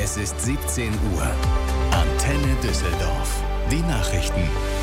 Es ist 17 Uhr. Antenne Düsseldorf. Die Nachrichten.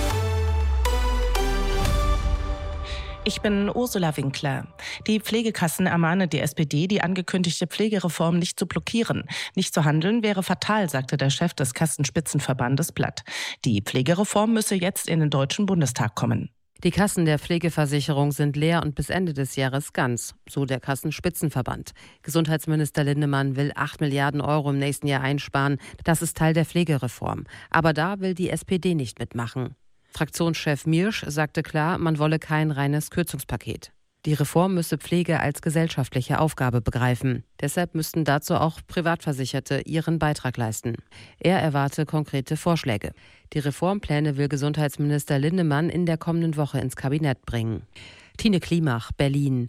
Ich bin Ursula Winkler. Die Pflegekassen ermahnen die SPD, die angekündigte Pflegereform nicht zu blockieren. Nicht zu handeln wäre fatal, sagte der Chef des Kassenspitzenverbandes Blatt. Die Pflegereform müsse jetzt in den Deutschen Bundestag kommen. Die Kassen der Pflegeversicherung sind leer und bis Ende des Jahres ganz, so der Kassenspitzenverband. Gesundheitsminister Lindemann will 8 Milliarden Euro im nächsten Jahr einsparen. Das ist Teil der Pflegereform. Aber da will die SPD nicht mitmachen. Fraktionschef Miersch sagte klar, man wolle kein reines Kürzungspaket. Die Reform müsse Pflege als gesellschaftliche Aufgabe begreifen. Deshalb müssten dazu auch Privatversicherte ihren Beitrag leisten. Er erwarte konkrete Vorschläge. Die Reformpläne will Gesundheitsminister Lindemann in der kommenden Woche ins Kabinett bringen. Tine Klimach, Berlin.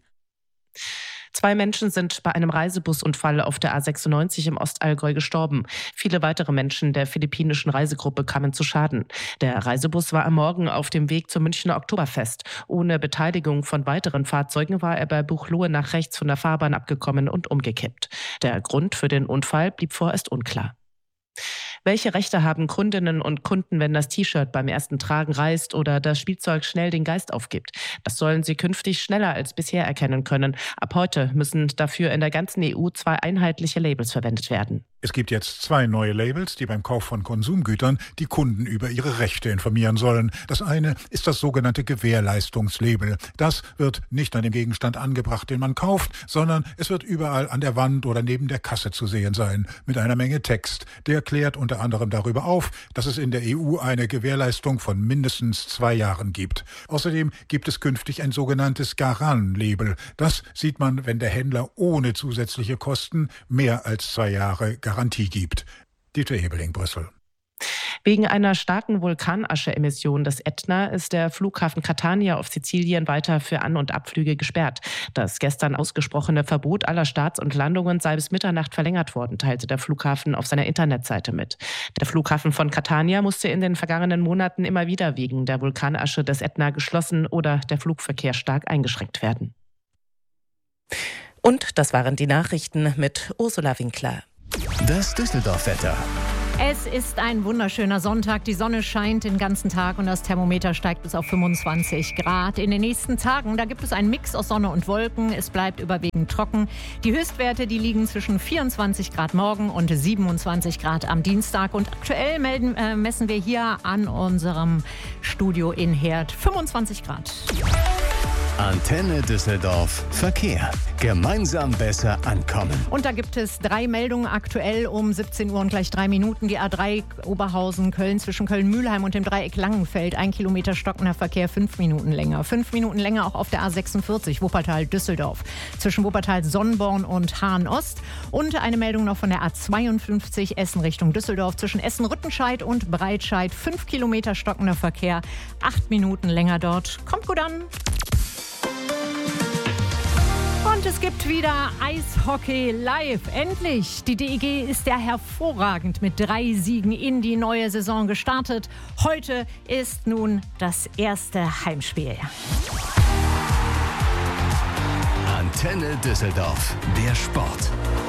2 Menschen sind bei einem Reisebusunfall auf der A96 im Ostallgäu gestorben. Viele weitere Menschen der philippinischen Reisegruppe kamen zu Schaden. Der Reisebus war am Morgen auf dem Weg zum Münchner Oktoberfest. Ohne Beteiligung von weiteren Fahrzeugen war er bei Buchloe nach rechts von der Fahrbahn abgekommen und umgekippt. Der Grund für den Unfall blieb vorerst unklar. Welche Rechte haben Kundinnen und Kunden, wenn das T-Shirt beim ersten Tragen reißt oder das Spielzeug schnell den Geist aufgibt? Das sollen sie künftig schneller als bisher erkennen können. Ab heute müssen dafür in der ganzen EU 2 einheitliche Labels verwendet werden. Es gibt jetzt 2 neue Labels, die beim Kauf von Konsumgütern die Kunden über ihre Rechte informieren sollen. Das eine ist das sogenannte Gewährleistungslabel. Das wird nicht an dem Gegenstand angebracht, den man kauft, sondern es wird überall an der Wand oder neben der Kasse zu sehen sein, mit einer Menge Text. Der klärt unter anderem darüber auf, dass es in der EU eine Gewährleistung von mindestens 2 Jahren gibt. Außerdem gibt es künftig ein sogenanntes Garan-Label. Das sieht man, wenn der Händler ohne zusätzliche Kosten mehr als 2 Jahre Garantie gibt. Dieter Hebeling, Brüssel. Wegen einer starken Vulkanascheemission des Ätna ist der Flughafen Catania auf Sizilien weiter für An- und Abflüge gesperrt. Das gestern ausgesprochene Verbot aller Starts und Landungen sei bis Mitternacht verlängert worden, teilte der Flughafen auf seiner Internetseite mit. Der Flughafen von Catania musste in den vergangenen Monaten immer wieder wegen der Vulkanasche des Ätna geschlossen oder der Flugverkehr stark eingeschränkt werden. Und das waren die Nachrichten mit Ursula Winkler. Das Düsseldorf-Wetter. Es ist ein wunderschöner Sonntag. Die Sonne scheint den ganzen Tag und das Thermometer steigt bis auf 25 Grad. In den nächsten Tagen, da gibt es einen Mix aus Sonne und Wolken. Es bleibt überwiegend trocken. Die Höchstwerte, die liegen zwischen 24 Grad morgen und 27 Grad am Dienstag. Und aktuell messen wir hier an unserem Studio in Herd 25 Grad. Antenne Düsseldorf Verkehr. Gemeinsam besser ankommen. Und da gibt es 3 Meldungen aktuell um 17 Uhr und gleich 3 Minuten. Die A3 Oberhausen-Köln zwischen Köln-Mühlheim und dem Dreieck Langenfeld. 1 Kilometer stockender Verkehr, 5 Minuten länger. 5 Minuten länger auch auf der A46 Wuppertal-Düsseldorf. Zwischen Wuppertal-Sonnborn und Hahn-Ost. Und eine Meldung noch von der A52 Essen Richtung Düsseldorf. Zwischen Essen-Rüttenscheid und Breitscheid. 5 Kilometer stockender Verkehr, 8 Minuten länger dort. Kommt gut an. Und es gibt wieder Eishockey live. Endlich! Die DEG ist ja hervorragend mit 3 Siegen in die neue Saison gestartet. Heute ist nun das erste Heimspiel. Antenne Düsseldorf, der Sport.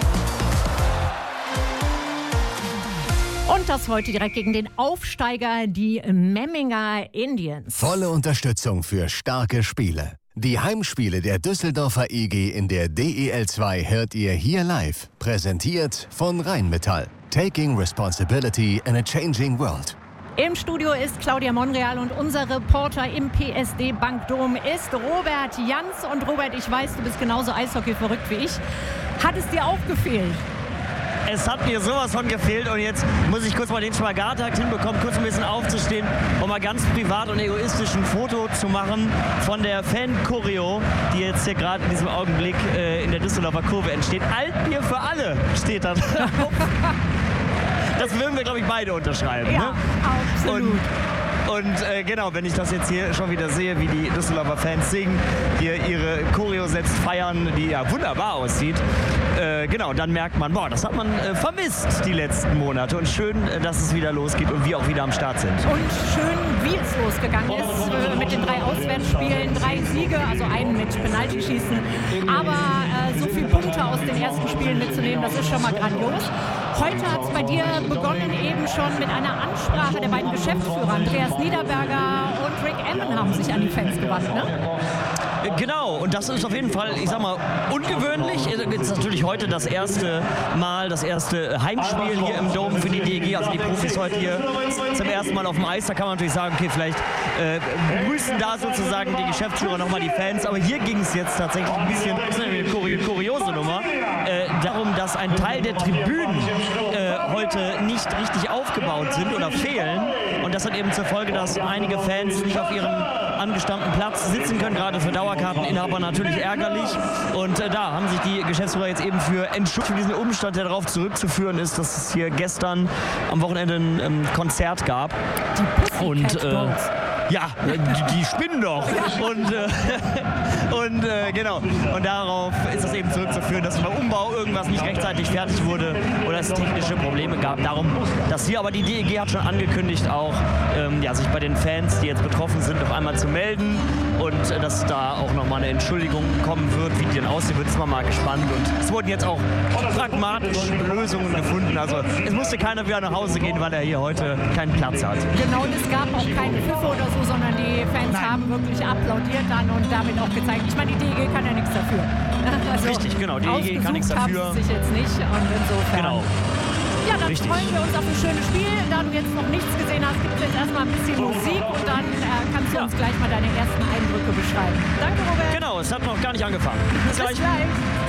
Und das heute direkt gegen den Aufsteiger, die Memminger Indians. Volle Unterstützung für starke Spiele. Die Heimspiele der Düsseldorfer EG in der DEL 2 hört ihr hier live. Präsentiert von Rheinmetall. Taking Responsibility in a Changing World. Im Studio ist Claudia Monreal und unser Reporter im PSD Bankdom ist Robert Jans. Und Robert, ich weiß, du bist genauso Eishockey verrückt wie ich. Hat es dir auch gefehlt? Es hat mir sowas von gefehlt und jetzt muss ich kurz mal den Spagatakt hinbekommen, kurz ein bisschen aufzustehen, um mal ganz privat und egoistisch ein Foto zu machen von der Fan-Choreo, die jetzt hier gerade in diesem Augenblick in der Düsseldorfer Kurve entsteht. Altbier für alle steht da drauf. Das würden wir, glaube ich, beide unterschreiben. Ja, ne? Absolut. Und genau, wenn ich das jetzt hier schon wieder sehe, wie die Düsseldorfer Fans singen, hier ihre Choreo setzt, feiern, die ja wunderbar aussieht, genau, dann merkt man, das hat man vermisst die letzten Monate. Und schön, dass es wieder losgeht und wir auch wieder am Start sind. Und schön, wie es losgegangen ist mit den 3 Auswärtsspielen, 3 Siege, also einen mit Penaltyschießen. Aber so viele Punkte aus den ersten Spielen mitzunehmen, das ist schon mal grandios. Heute hat es bei dir begonnen eben schon mit einer Ansprache der beiden Geschäftsführer. Andreas Niederberger und Rick Emmen haben sich an die Fans gewandt, ne? Genau, und das ist auf jeden Fall, ich sag mal, ungewöhnlich. Es ist natürlich heute das erste Mal, das erste Heimspiel hier im Dom für die DEG, also die Profis heute hier zum ersten Mal auf dem Eis. Da kann man natürlich sagen, okay, vielleicht begrüßen da sozusagen die Geschäftsführer nochmal die Fans, aber hier ging es jetzt tatsächlich ein bisschen, das ist eine kuriose Nummer, darum, dass ein Teil der Tribünen heute nicht richtig aufgebaut sind oder fehlen, und das hat eben zur Folge, dass einige Fans nicht auf ihrem angestammten Platz sitzen können, gerade für Dauerkarteninhaber natürlich ärgerlich. Und da haben sich die Geschäftsführer jetzt eben für diesen Umstand, der darauf zurückzuführen ist, dass es hier gestern am Wochenende ein Konzert gab. Und ja, die spinnen doch. Und genau. Und darauf ist es eben zurückzuführen, dass beim Umbau irgendwas nicht rechtzeitig fertig wurde oder es technische Probleme gab. Darum, dass hier aber die DEG hat schon angekündigt, auch sich bei den Fans, die jetzt betroffen sind, noch einmal zu melden und dass da auch nochmal eine Entschuldigung kommen wird. Wie die denn aussehen, wird, ist man mal gespannt. Und es wurden jetzt auch pragmatische Lösungen gefunden. Also es musste keiner wieder nach Hause gehen, weil er hier heute keinen Platz hat. Genau, und es gab auch keine Pfiffe oder so, sondern die Fans haben wirklich applaudiert dann und damit auch gezeigt. Ich meine, die DEG kann ja nichts dafür. Also richtig, genau, die DEG kann nichts dafür. Sich jetzt nicht und insofern. Genau. Ja, dann freuen wir uns auf ein schönes Spiel. Da du jetzt noch nichts gesehen hast, gibt es jetzt erstmal ein bisschen Musik und dann kannst du uns gleich mal deine ersten Eindrücke beschreiben. Danke, Robert. Genau, es hat noch gar nicht angefangen. Bis gleich.